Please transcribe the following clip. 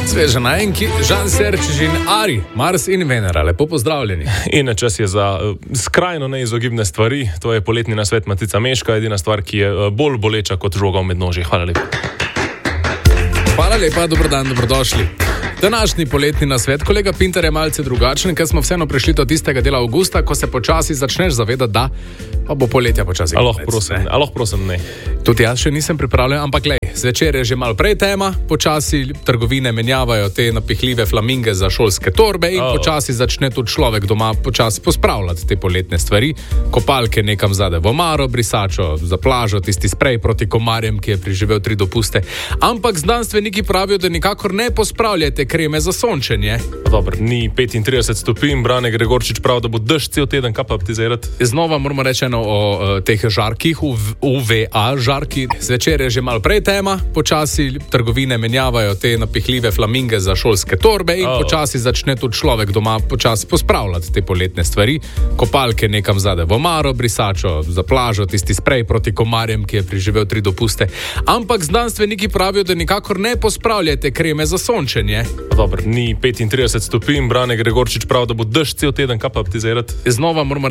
Sveže na enki, Žan Serčič in Ari, Mars in Venera, lepo pozdravljeni. In čas je za skrajno neizogibne stvari, to je poletni nasvet Matica Meška, edina stvar, ki je bolj boleča kot žoga v mednožje. Hvala lepa. Hvala lepa, dobrodan, dobrodošli. Današnji poletni nasvet, kolega Pintar, je malce drugačen, ker smo vseeno prišli do tistega dela avgusta, ko se počasi začneš zavedati, da pa bo poletja počasi. Aloh prosim, ne. Tudi jaz še nisem pripravljen, ampak glej, zvečer je že malo prej tema, počasi trgovine menjavajo te napihljive flaminge za šolske torbe in počasi začne tudi človek doma počasi pospravljati te poletne stvari. Kopalke nekam zade v omaro, brisačo za plažo, tisti sprej proti komarjem, ki je preživel 3 dopuste. Ampak znanstveniki pravijo, da nikakor ne pospravljajte kreme za sončenje. Dobro, ni 35 stopinj, Brane Gregorčič prav, da bo dež cel teden, kaj pa ti zajrati? Znova moramo reči o teh žarkih, UVA žarki. Zvečer je že malo prej tema, počasi trgovine menjavajo te napihljive flaminge za šolske torbe in počasi začne tudi človek doma počasi pospravljati te poletne stvari. Kopalke nekam zade v omaro, brisačo za plažo, tisti sprej proti komarjem, ki je preživel 3 dopuste. Ampak znanstveniki pravijo, da nikakor ne pospravljajte kreme za sončenje. Dobro, ni 35 stopinj, Brane Gregorčič prav, da bo dež cel teden, kaj pa ti zajrati? Znova moramo